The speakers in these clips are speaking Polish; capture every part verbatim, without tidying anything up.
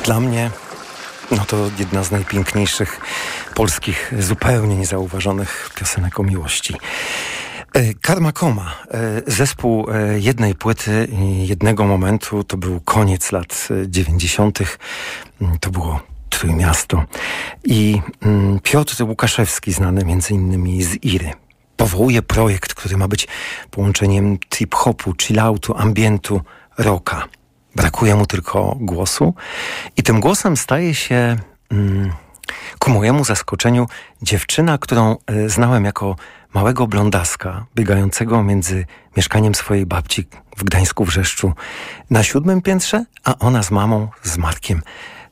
Dla mnie no to jedna z najpiękniejszych polskich, zupełnie niezauważonych piosenek o miłości. Karma Koma, zespół jednej płyty, jednego momentu, to był koniec lat dziewięćdziesiątych. To było Trójmiasto. I Piotr Łukaszewski, znany między innymi z Iry, powołuje projekt, który ma być połączeniem trip-hopu, chilloutu, ambientu, rocka. Brakuje mu tylko głosu i tym głosem staje się, mm, ku mojemu zaskoczeniu, dziewczyna, którą e, znałem jako małego blondaska, biegającego między mieszkaniem swojej babci w Gdańsku, Wrzeszczu, na siódmym piętrze, a ona z mamą, z Markiem,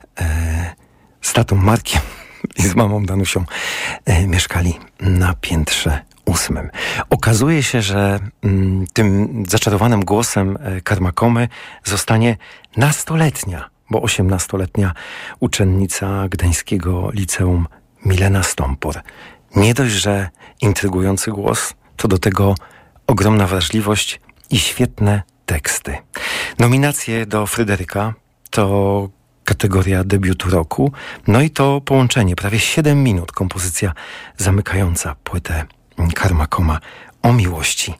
e, z tatą Markiem i z mamą Danusią e, mieszkali na piętrze ósmym. Okazuje się, że mm, tym zaczarowanym głosem e, Karma Komy zostanie nastoletnia, bo osiemnastoletnia uczennica Gdańskiego Liceum Milena Stompor. Nie dość, że intrygujący głos, to do tego ogromna wrażliwość i świetne teksty. Nominacje do Fryderyka to kategoria debiutu roku, no i to połączenie, prawie siedem minut, kompozycja zamykająca płytę Karma Koma o miłości.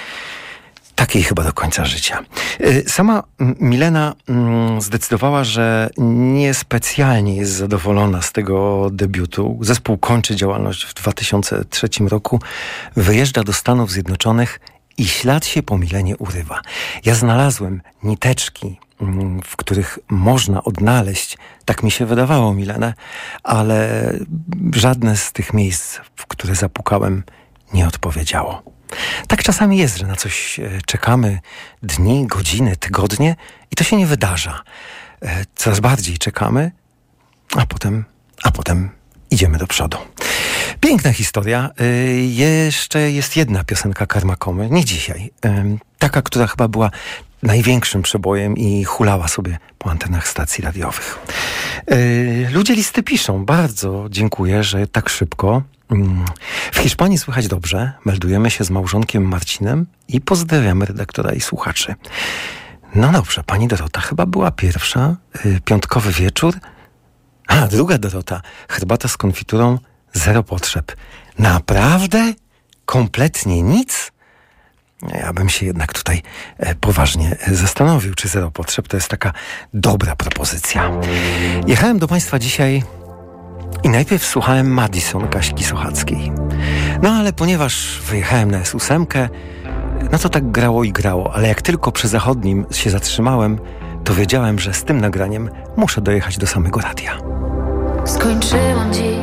Takiej chyba do końca życia. Sama Milena zdecydowała, że niespecjalnie jest zadowolona z tego debiutu. Zespół kończy działalność w dwa tysiące trzecim roku, wyjeżdża do Stanów Zjednoczonych i ślad się po Milenie urywa. Ja znalazłem niteczki, w których można odnaleźć, tak mi się wydawało, Milenę, ale żadne z tych miejsc, w które zapukałem, nie odpowiedziało. Tak czasami jest, że na coś czekamy dni, godziny, tygodnie i to się nie wydarza. Coraz bardziej czekamy, a potem, a potem idziemy do przodu. Piękna historia. Jeszcze jest jedna piosenka Karma Komy, nie dzisiaj. Taka, która chyba była największym przebojem i hulała sobie po antenach stacji radiowych. Ludzie listy piszą. Bardzo dziękuję, że tak szybko. W Hiszpanii słychać dobrze. Meldujemy się z małżonkiem Marcinem i pozdrawiamy redaktora i słuchaczy. No dobrze, pani Dorota chyba była pierwsza. Piątkowy wieczór. A, druga Dorota. Herbata z konfiturą, zero potrzeb. Naprawdę? Kompletnie nic? Ja bym się jednak tutaj poważnie zastanowił, czy zero potrzeb to jest taka dobra propozycja. Jechałem do państwa dzisiaj i najpierw słuchałem Madison Kaśki Sochackiej. No ale ponieważ wyjechałem na S osiem, no to tak grało i grało, ale jak tylko przy Zachodnim się zatrzymałem, to wiedziałem, że z tym nagraniem muszę dojechać do samego radia. Skończyłam dziś